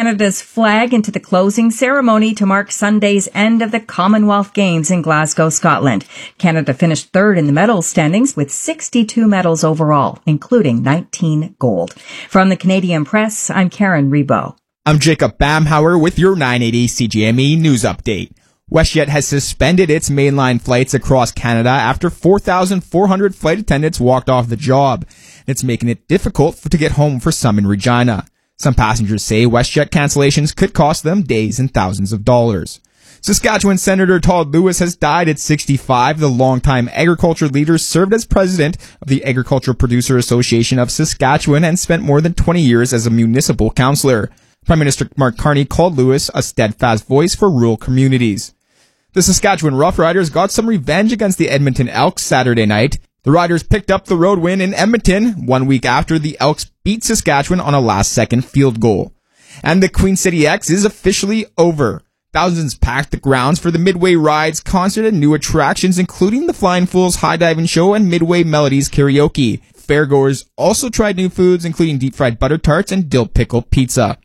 Canada's flag into the closing ceremony to mark Sunday's end of the Commonwealth Games in Glasgow, Scotland. Canada finished third in the medal standings with 62 medals overall, including 19 gold. From the Canadian Press, I'm Karen Rebo. I'm Jacob Bamhauer with your 980 CJME News Update. WestJet has suspended its mainline flights across Canada after 4,400 flight attendants walked off the job. It's making it difficult to get home for some in Regina. Some passengers say WestJet cancellations could cost them days and thousands of dollars. Saskatchewan Senator Todd Lewis has died at 65. The longtime agriculture leader served as president of the Agricultural Producer Association of Saskatchewan and spent more than 20 years as a municipal councillor. Prime Minister Mark Carney called Lewis a steadfast voice for rural communities. The Saskatchewan Roughriders got some revenge against the Edmonton Elks Saturday night. The Riders picked up the road win in Edmonton 1 week after the Elks beat Saskatchewan on a last-second field goal. And the Queen City X is officially over. Thousands packed the grounds for the Midway Rides concert and new attractions, including the Flying Fools High Diving Show and Midway Melodies Karaoke. Fairgoers also tried new foods, including deep-fried butter tarts and dill pickle pizza.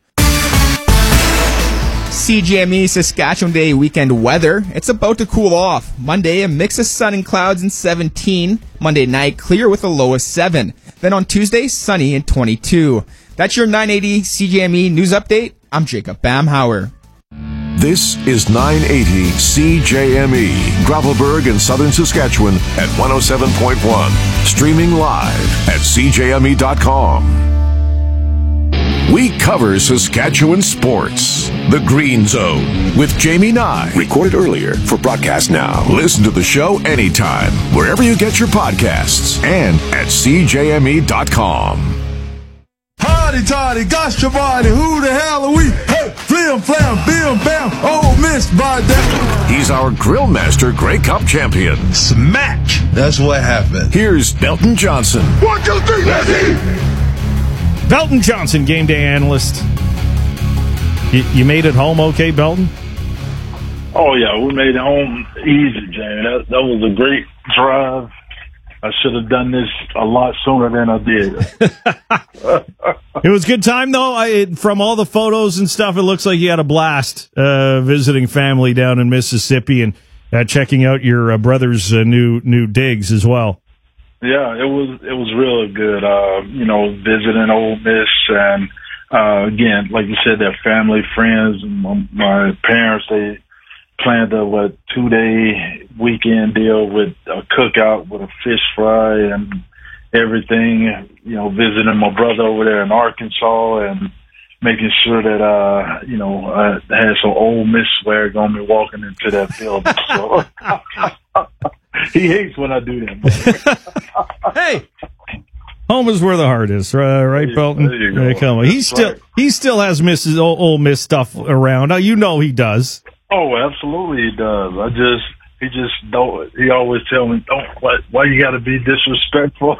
CJME Saskatchewan Day weekend weather. It's about to cool off. Monday, a mix of sun and clouds and 17. Monday night, clear with a low of 7. Then on Tuesday, sunny and 22. That's your 980 CJME News Update. I'm Jacob Bamhauer. This is 980 CJME, Gravelburg in southern Saskatchewan at 107.1. Streaming live at CJME.com. We cover Saskatchewan sports. The Green Zone with Jamie Nye. Recorded earlier for broadcast now. Listen to the show anytime, wherever you get your podcasts, and at CJME.com. Hardy Toddy, gosh your body, who the hell are we? Hey, flim flam, bim bam, oh miss by that. He's our grill master Grey Cup champion. Smack! That's what happened. Here's Belton Johnson. 1, 2, 3, let's eat! Belton Johnson, game day analyst. You made it home okay, Belton? Oh, yeah, we made it home easy, Jamie. That was a great drive. I should have done this a lot sooner than I did. It was a good time, though. From all the photos and stuff, it looks like you had a blast visiting family down in Mississippi and checking out your brother's new digs as well. Yeah, it was really good. Visiting Ole Miss and again, like you said, their family, friends, my parents. They planned a 2-day weekend deal with a cookout with a fish fry and everything. Visiting my brother over there in Arkansas and making sure that I had some Ole Miss swag on me walking into that building. So. He hates when I do that. Hey, home is where the heart is, right, Belton? There you go. Come on. He still has Ole Miss stuff around. You know he does. Oh, absolutely he does. He just don't. He always tell me, why you got to be disrespectful?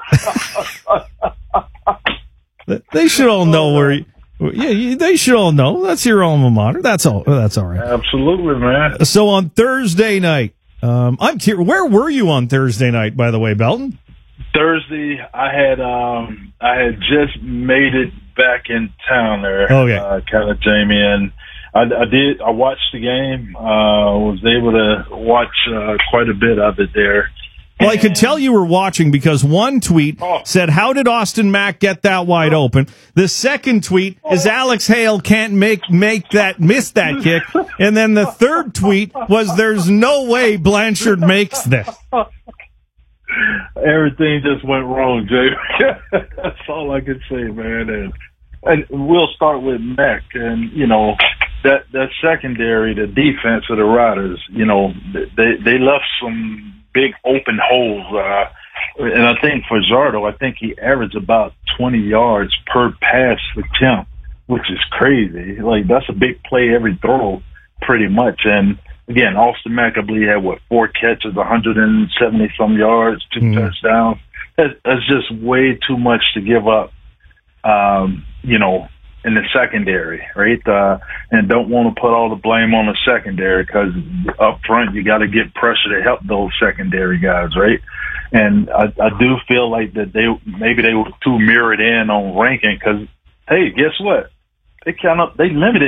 They should all know where. They should all know that's your alma mater. That's all. That's all right. Absolutely, man. So on Thursday night. I'm curious, where were you on Thursday night, by the way, Belton? Thursday, I had just made it back in town there. Okay. Kind of, Jamie, and I watched the game. Was able to watch quite a bit of it there. Well, I could tell you were watching because one tweet said, "How did Austin Mack get that wide open?" The second tweet is Alex Hale can't miss that kick, and then the third tweet was, "There's no way Blanchard makes this." Everything just went wrong, Jay. That's all I can say, man. And we'll start with Mack, and that secondary, the defense of the Riders. They left some big open holes. And I think for Zardo, he averaged about 20 yards per pass attempt, which is crazy. Like, that's a big play every throw, pretty much. And again, Austin Mack, I believe, had 4 catches, 170-some yards, 2 touchdowns. That's just way too much to give up, in the secondary, right? And don't want to put all the blame on the secondary because up front you got to get pressure to help those secondary guys, right? And I do feel like that they were too mirrored in on ranking because, hey, guess what? They limited